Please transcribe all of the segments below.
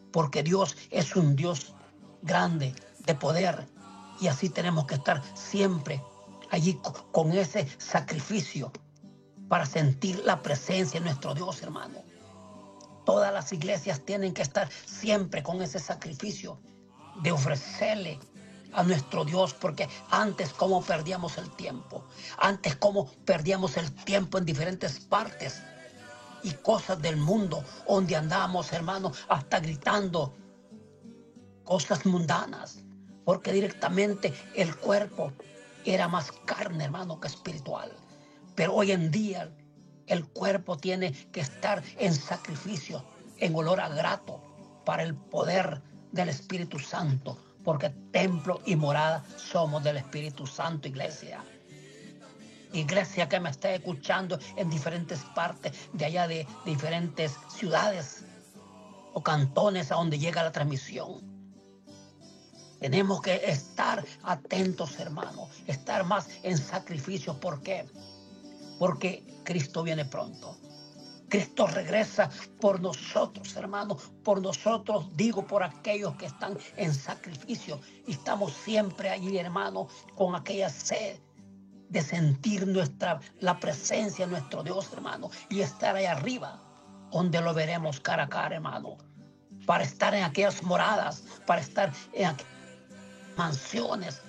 porque Dios es un Dios grande, de poder, y así tenemos que estar siempre allí con ese sacrificio para sentir la presencia de nuestro Dios, hermano. Todas las iglesias tienen que estar siempre con ese sacrificio de ofrecerle a nuestro Dios, porque antes cómo perdíamos el tiempo, antes cómo perdíamos el tiempo en diferentes partes y cosas del mundo, donde andábamos, hermano, hasta gritando cosas mundanas, porque directamente el cuerpo era más carne, hermano, que espiritual. Pero hoy en día el cuerpo tiene que estar en sacrificio, en olor a grato, para el poder del Espíritu Santo, porque templo y morada somos del Espíritu Santo, iglesia. Iglesia que me está escuchando en diferentes partes de allá, de diferentes ciudades o cantones a donde llega la transmisión. Tenemos que estar atentos, hermano, estar más en sacrificio. ¿Por qué? Porque Cristo viene pronto. Cristo regresa por nosotros, hermano, por nosotros, digo, por aquellos que están en sacrificio. Y estamos siempre allí, hermano, con aquella sed de sentir la presencia de nuestro Dios, hermano, y estar ahí arriba, donde lo veremos cara a cara, hermano, para estar en aquellas moradas, para estar en aquellas mansiones.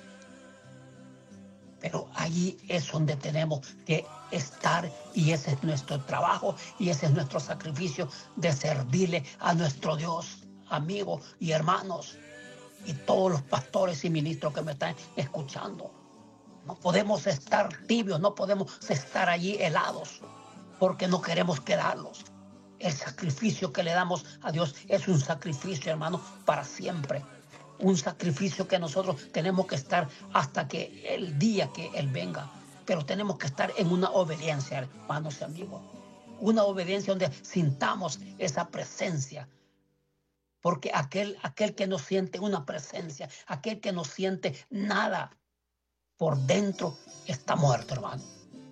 Pero allí es donde tenemos que estar, y ese es nuestro trabajo y ese es nuestro sacrificio de servirle a nuestro Dios, amigos y hermanos, y todos los pastores y ministros que me están escuchando. No podemos estar tibios, no podemos estar allí helados, porque no queremos quedarlos. El sacrificio que le damos a Dios es un sacrificio, hermano, para siempre. Un sacrificio que nosotros tenemos que estar hasta que el día que Él venga. Pero tenemos que estar en una obediencia, hermanos y amigos. Una obediencia donde sintamos esa presencia. Porque aquel que no siente una presencia, aquel que no siente nada por dentro, está muerto, hermano.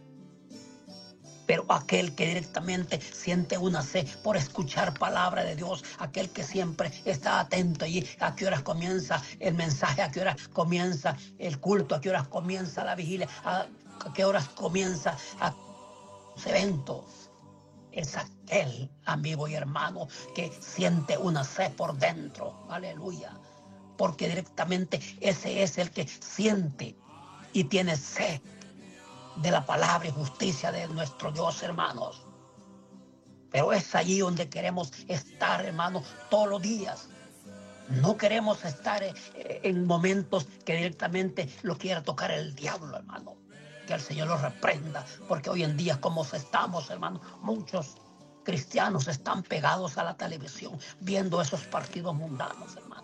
Pero aquel que directamente siente una sed por escuchar palabra de Dios, aquel que siempre está atento allí, a qué horas comienza el mensaje, a qué horas comienza el culto, a qué horas comienza la vigilia, a qué horas comienza los eventos. Es aquel, amigo y hermano, que siente una sed por dentro. Aleluya. Porque directamente ese es el que siente y tiene sed de la palabra y justicia de nuestro Dios, hermanos. Pero es allí donde queremos estar, hermanos, todos los días. No queremos estar en momentos que directamente lo quiera tocar el diablo, hermano. Que el Señor lo reprenda, porque hoy en día, como estamos, hermano, muchos cristianos están pegados a la televisión viendo esos partidos mundanos, hermano.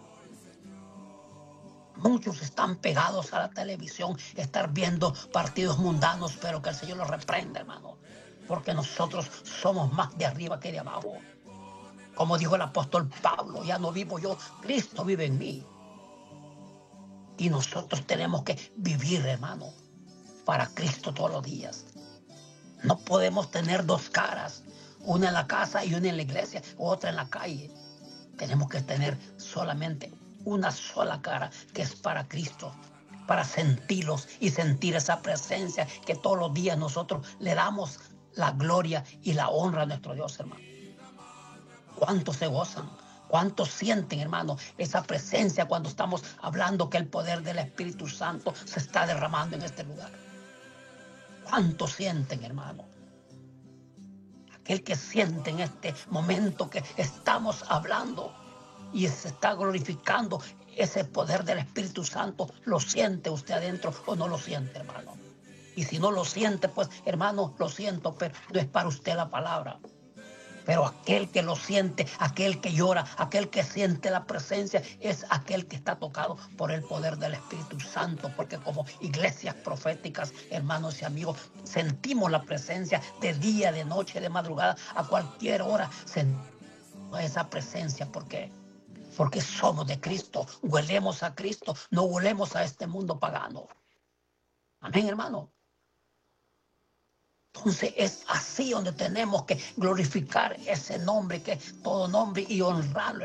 Muchos están pegados a la televisión, estar viendo partidos mundanos, pero que el Señor los reprenda, hermano. Porque nosotros somos más de arriba que de abajo. Como dijo el apóstol Pablo, ya no vivo yo, Cristo vive en mí. Y nosotros tenemos que vivir, hermano, para Cristo todos los días. No podemos tener dos caras, una en la casa y una en la iglesia, otra en la calle. Tenemos que tener solamente una sola cara, que es para Cristo, para sentirlos y sentir esa presencia que todos los días nosotros le damos la gloria y la honra a nuestro Dios, hermano. ¿Cuántos se gozan? ¿Cuántos sienten, hermano, esa presencia cuando estamos hablando que el poder del Espíritu Santo se está derramando en este lugar? ¿Cuántos sienten, hermano? Aquel que siente en este momento que estamos hablando y se está glorificando ese poder del Espíritu Santo, ¿lo siente usted adentro o no lo siente, hermano? Y si no lo siente, pues, hermano, lo siento, pero no es para usted la palabra. Pero aquel que lo siente, aquel que llora, aquel que siente la presencia, es aquel que está tocado por el poder del Espíritu Santo. Porque como iglesias proféticas, hermanos y amigos, sentimos la presencia de día, de noche, de madrugada, a cualquier hora sentimos esa presencia. ¿Por qué? Porque somos de Cristo, huelemos a Cristo, no huelemos a este mundo pagano. Amén, hermano. Entonces es así donde tenemos que glorificar ese nombre, que es todo nombre, y honrarlo,